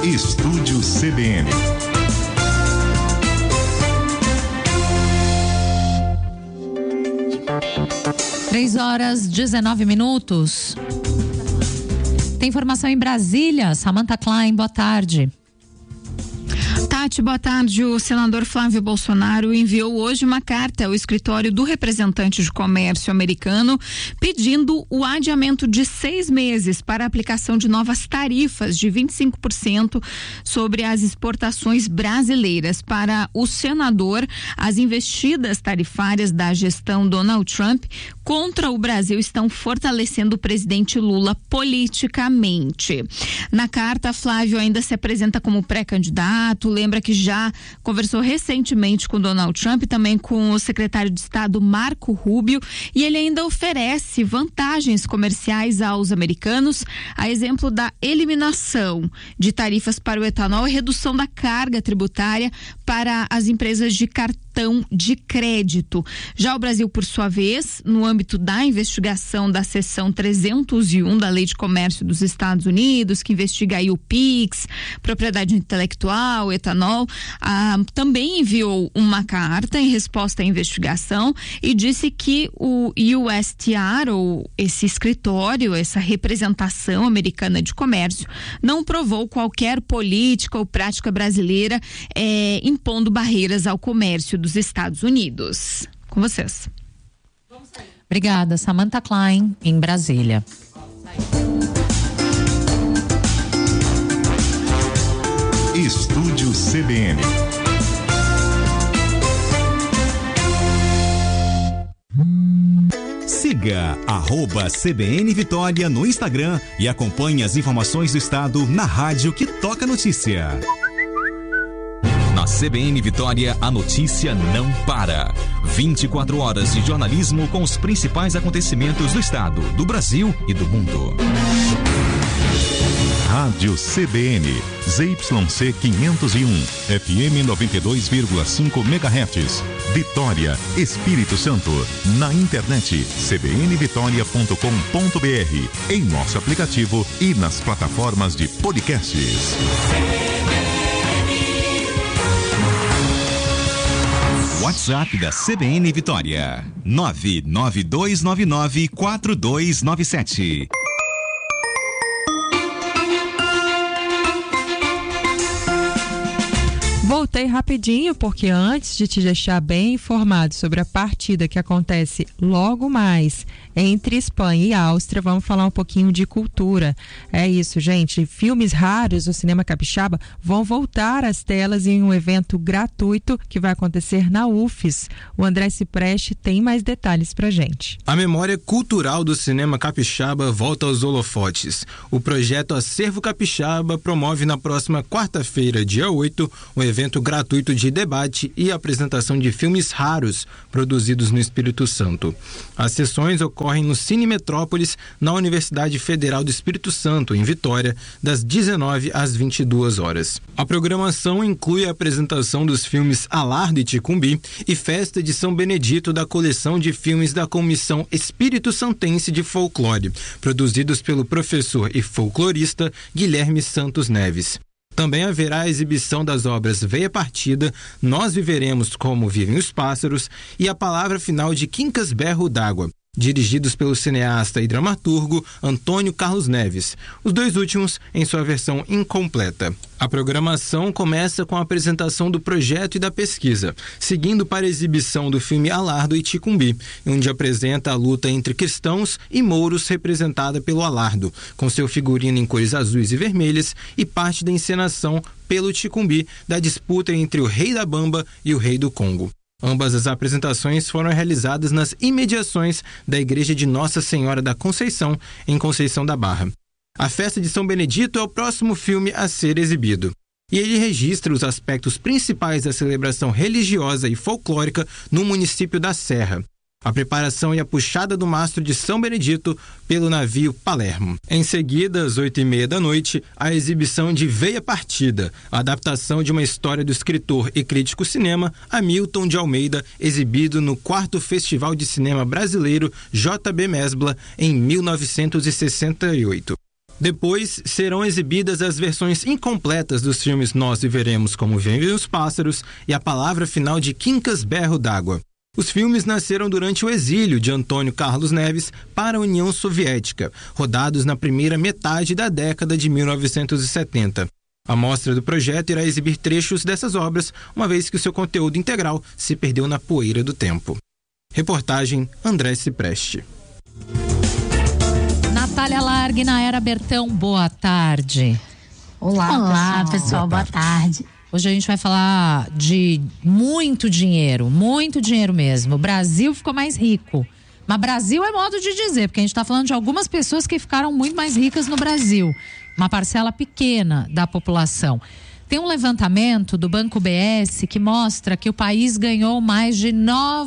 Estúdio CBN. Três horas 19 minutos. Tem informação em Brasília. Samantha Klein, boa tarde. Tati, boa tarde. O senador Flávio Bolsonaro enviou hoje uma carta ao escritório do representante de comércio americano pedindo o adiamento de 6 meses para a aplicação de novas tarifas de 25% sobre as exportações brasileiras. Para o senador, as investidas tarifárias da gestão Donald Trump contra o Brasil estão fortalecendo o presidente Lula politicamente. Na carta, Flávio ainda se apresenta como pré-candidato, lembra que já conversou recentemente com Donald Trump, também com o secretário de Estado Marco Rubio, e ele ainda oferece vantagens comerciais aos americanos, a exemplo da eliminação de tarifas para o etanol e redução da carga tributária para as empresas de cartão de crédito. Já o Brasil, por sua vez, no âmbito da investigação da seção 301 da Lei de Comércio dos Estados Unidos, que investiga aí o PIX, propriedade intelectual, etanol, também enviou uma carta em resposta à investigação e disse que o USTR, ou esse escritório, essa representação americana de comércio, não provou qualquer política ou prática brasileira impondo barreiras ao comércio dos Estados Unidos. Com vocês. Obrigada, Samantha Klein, em Brasília. Estúdio CBN. Siga @CBN Vitória no Instagram e acompanhe as informações do estado na rádio que toca notícia. Na CBN Vitória, a notícia não para. 24 horas de jornalismo com os principais acontecimentos do estado, do Brasil e do mundo. Rádio CBN, ZYC 501, FM 92,5 MHz, Vitória, Espírito Santo. Na internet, cbnvitoria.com.br, em nosso aplicativo e nas plataformas de podcasts. WhatsApp da CBN Vitória, 992994297. Voltei rapidinho porque antes de te deixar bem informado sobre a partida que acontece logo mais entre Espanha e Áustria, vamos falar um pouquinho de cultura. É isso, gente. Filmes raros do cinema capixaba vão voltar às telas em um evento gratuito que vai acontecer na UFES. O André Cipreste tem mais detalhes pra gente. A memória cultural do cinema capixaba volta aos holofotes. O projeto Acervo Capixaba promove na próxima quarta-feira, dia 8, um evento gratuito de debate e apresentação de filmes raros produzidos no Espírito Santo. As sessões ocorrem no Cine Metrópolis, na Universidade Federal do Espírito Santo, em Vitória, das 19 às 22 horas. A programação inclui a apresentação dos filmes Alardo e Ticumbi e Festa de São Benedito da coleção de filmes da Comissão Espírito Santense de Folclore, produzidos pelo professor e folclorista Guilherme Santos Neves. Também haverá a exibição das obras Veia Partida, Nós Viveremos Como Vivem os Pássaros e A Palavra Final de Quincas Berro d'Água, dirigidos pelo cineasta e dramaturgo Antônio Carlos Neves, os dois últimos em sua versão incompleta. A programação começa com a apresentação do projeto e da pesquisa, seguindo para a exibição do filme Alardo e Ticumbi, onde apresenta a luta entre cristãos e mouros representada pelo Alardo, com seu figurino em cores azuis e vermelhas, e parte da encenação pelo Ticumbi da disputa entre o rei da Bamba e o rei do Congo. Ambas as apresentações foram realizadas nas imediações da Igreja de Nossa Senhora da Conceição, em Conceição da Barra. A Festa de São Benedito é o próximo filme a ser exibido, e ele registra os aspectos principais da celebração religiosa e folclórica no município da Serra. A preparação e a puxada do mastro de São Benedito pelo navio Palermo. Em seguida, às 20h30 da noite, a exibição de Veia Partida, a adaptação de uma história do escritor e crítico cinema Hamilton de Almeida, exibido no 4º Festival de Cinema Brasileiro JB Mesbla, em 1968. Depois serão exibidas as versões incompletas dos filmes Nós Viveremos Como Vivem os Pássaros e A Palavra Final de Quincas Berro d'Água. Os filmes nasceram durante o exílio de Antônio Carlos Neves para a União Soviética, rodados na primeira metade da década de 1970. A mostra do projeto irá exibir trechos dessas obras, uma vez que o seu conteúdo integral se perdeu na poeira do tempo. Reportagem André Cipreste. Natália Largue, Nayara Bertão, boa tarde. Olá pessoal, boa tarde. Hoje a gente vai falar de muito dinheiro mesmo. O Brasil ficou mais rico. Mas Brasil é modo de dizer, porque a gente está falando de algumas pessoas que ficaram muito mais ricas no Brasil. Uma parcela pequena da população. Tem um levantamento do Banco BS que mostra que o país ganhou mais de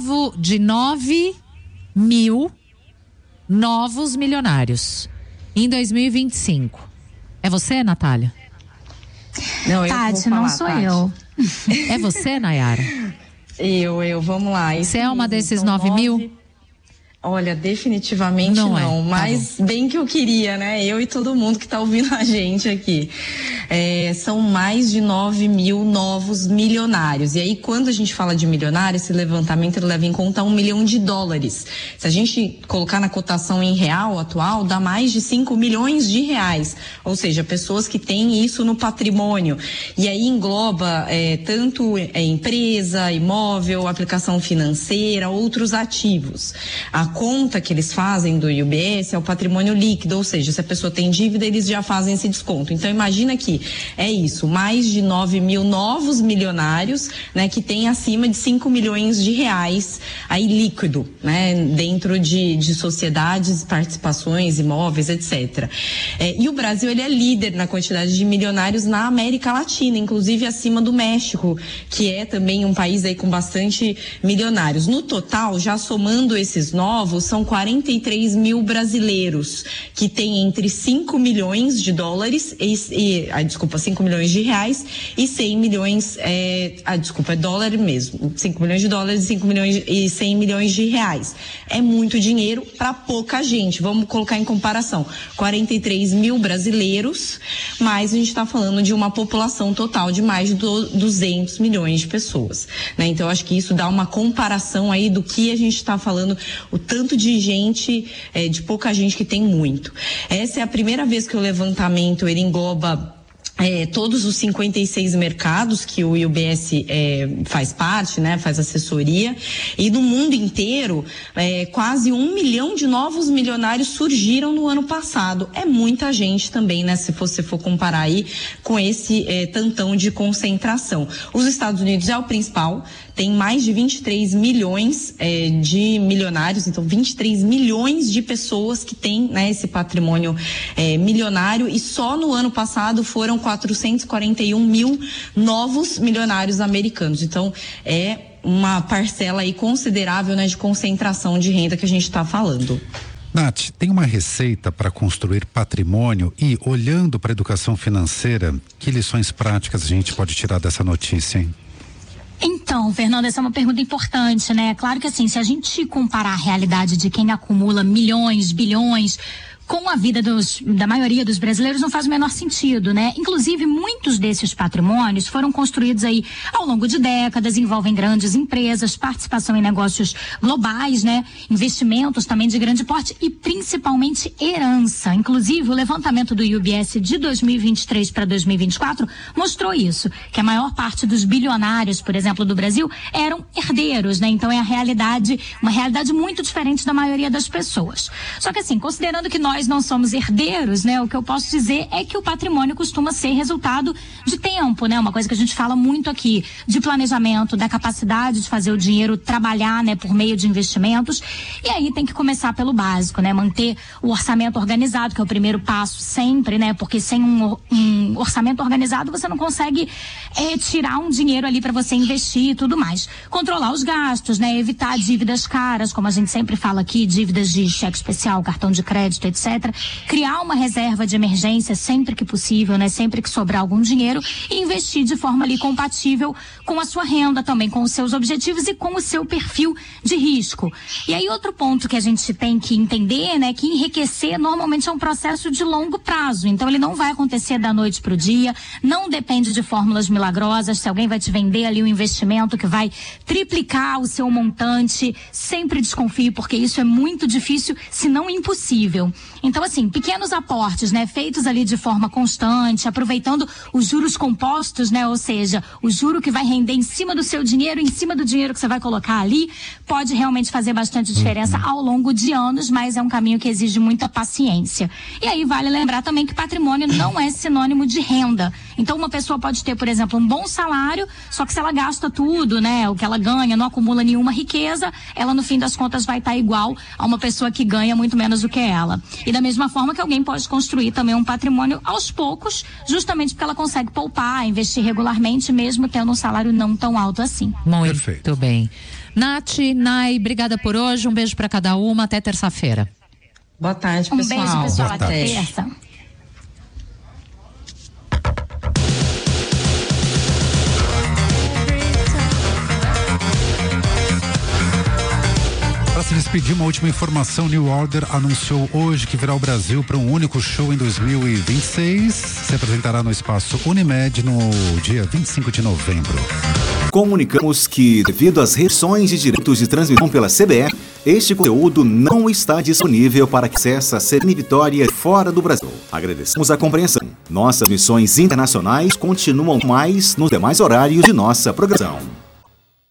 9 mil novos milionários em 2025. É você, Natália? Não, Tati, não sou eu. É você, Nayara? Eu, vamos lá. Você é uma desses 9 mil? Olha, definitivamente não, mas bem que eu queria, né? Eu e todo mundo que tá ouvindo a gente aqui. São mais de 9 mil novos milionários. E aí, quando a gente fala de milionário, esse levantamento ele leva em conta $1 milhão. Se a gente colocar na cotação em real atual, dá mais de 5 milhões de reais. Ou seja, pessoas que têm isso no patrimônio. E aí engloba tanto empresa, imóvel, aplicação financeira, outros ativos. A conta que eles fazem do UBS é o patrimônio líquido, ou seja, se a pessoa tem dívida, eles já fazem esse desconto. Então imagina que é isso, mais de 9 mil novos milionários, né, que tem acima de 5 milhões de reais aí líquido, né, dentro de sociedades, participações, imóveis, etc. E o Brasil, ele é líder na quantidade de milionários na América Latina, inclusive acima do México, que é também um país aí com bastante milionários. No total, já somando esses novos, são 43 mil brasileiros que têm entre 5 milhões de dólares 5 milhões de reais e 100 milhões, é dólar mesmo, 5 milhões de dólares e 5 milhões e 100 milhões de reais. É muito dinheiro para pouca gente. Vamos colocar em comparação, 43 mil brasileiros, mas a gente está falando de uma população total de mais de 200 milhões de pessoas, né? Então, acho que isso dá uma comparação aí do que a gente está falando, o tanto de gente, de pouca gente que tem muito. Essa é a primeira vez que o levantamento ele engloba todos os 56 mercados que o UBS faz parte, né, faz assessoria, e no mundo inteiro quase 1 milhão de novos milionários surgiram no ano passado. É muita gente também, né, se você for comparar aí com esse tantão de concentração. Os Estados Unidos é o principal, tem mais de 23 milhões de milionários, então 23 milhões de pessoas que têm, né, esse patrimônio milionário, e só no ano passado foram 441 mil novos milionários americanos. Então, é uma parcela aí considerável, né, de concentração de renda que a gente está falando. Nath, tem uma receita para construir patrimônio e, olhando para a educação financeira, que lições práticas a gente pode tirar dessa notícia, hein? Então, Fernanda, essa é uma pergunta importante, né? Claro que assim, se a gente comparar a realidade de quem acumula milhões, bilhões, com a vida da maioria dos brasileiros, não faz o menor sentido, né? Inclusive, muitos desses patrimônios foram construídos aí ao longo de décadas, envolvem grandes empresas, participação em negócios globais, né? Investimentos também de grande porte e principalmente herança. Inclusive, o levantamento do UBS de 2023 para 2024 mostrou isso, que a maior parte dos bilionários, por exemplo, do Brasil, eram herdeiros, né? Então é uma realidade muito diferente da maioria das pessoas. Só que assim, considerando que nós não somos herdeiros, né? O que eu posso dizer é que o patrimônio costuma ser resultado de tempo, né? Uma coisa que a gente fala muito aqui, de planejamento, da capacidade de fazer o dinheiro trabalhar, né? Por meio de investimentos. E aí tem que começar pelo básico, né? Manter o orçamento organizado, que é o primeiro passo sempre, né? Porque sem um orçamento organizado você não consegue tirar um dinheiro ali para você investir e tudo mais. Controlar os gastos, né? Evitar dívidas caras, como a gente sempre fala aqui, dívidas de cheque especial, cartão de crédito, etc. etc. Criar uma reserva de emergência sempre que possível, né? Sempre que sobrar algum dinheiro, e investir de forma ali compatível com a sua renda também, com os seus objetivos e com o seu perfil de risco. E aí outro ponto que a gente tem que entender, né, que enriquecer normalmente é um processo de longo prazo, então ele não vai acontecer da noite para o dia, não depende de fórmulas milagrosas. Se alguém vai te vender ali um investimento que vai triplicar o seu montante, sempre desconfie, porque isso é muito difícil, se não impossível. Então, assim, pequenos aportes, né, feitos ali de forma constante, aproveitando os juros compostos, né, ou seja, o juro que vai render em cima do seu dinheiro, em cima do dinheiro que você vai colocar ali, pode realmente fazer bastante diferença ao longo de anos, mas é um caminho que exige muita paciência. E aí vale lembrar também que patrimônio não é sinônimo de renda. Então, uma pessoa pode ter, por exemplo, um bom salário, só que se ela gasta tudo, né, o que ela ganha, não acumula nenhuma riqueza, ela no fim das contas vai estar igual a uma pessoa que ganha muito menos do que ela. E da mesma forma que alguém pode construir também um patrimônio aos poucos, justamente porque ela consegue poupar, investir regularmente, mesmo tendo um salário não tão alto assim. Muito bem. Nath, Nai, obrigada por hoje, um beijo para cada uma, até terça-feira. Boa tarde, pessoal. Um beijo, pessoal, até terça. Para se despedir, uma última informação: New Order anunciou hoje que virá ao Brasil para um único show em 2026. Se apresentará no espaço Unimed no dia 25 de novembro. Comunicamos que, devido às restrições de direitos de transmissão pela CBF, este conteúdo não está disponível para acesso à CBN Vitória fora do Brasil. Agradecemos a compreensão. Nossas missões internacionais continuam mais nos demais horários de nossa programação.